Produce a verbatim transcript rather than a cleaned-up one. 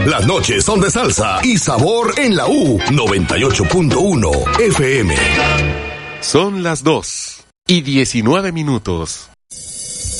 Las noches son de salsa y sabor en la U noventa y ocho punto uno F M. Son las dos y diecinueve minutos.